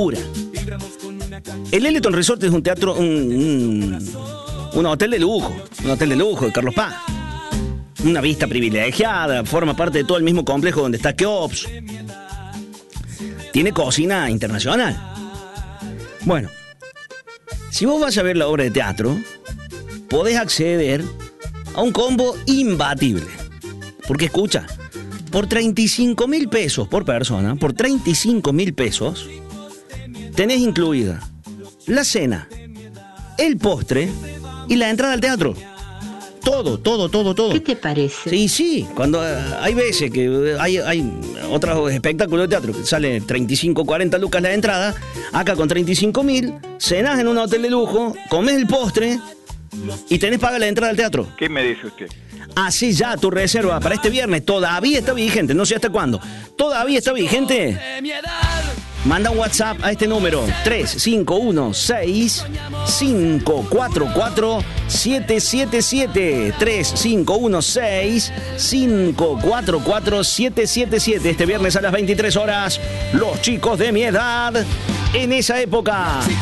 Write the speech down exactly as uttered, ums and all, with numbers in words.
El Eleton Resort es un teatro, un, un, un hotel de lujo, un hotel de lujo de Carlos Paz. Una vista privilegiada, forma parte de todo el mismo complejo donde está Keops. Tiene cocina internacional. Bueno, si vos vas a ver la obra de teatro, podés acceder a un combo imbatible. Porque escucha, por treinta y cinco mil pesos por persona, por treinta y cinco mil pesos, tenés incluida la cena, el postre y la entrada al teatro. Todo, todo, todo, todo. ¿Qué te parece? Sí, sí. Cuando uh, hay veces que hay, hay otros espectáculos de teatro que sale treinta y cinco, cuarenta lucas la entrada, acá con treinta y cinco mil, cenás en un hotel de lujo, comés el postre y tenés paga la entrada al teatro. ¿Qué me dice usted? Así ya tu reserva para este viernes todavía está vigente, no sé hasta cuándo. ¿Todavía está vigente? Manda un WhatsApp a este número tres cinco uno seis cinco cuatro cuatro siete siete siete tres cinco uno seis cinco cuatro cuatro siete siete siete. Este viernes a las veintitrés horas, los chicos de mi edad en esa época.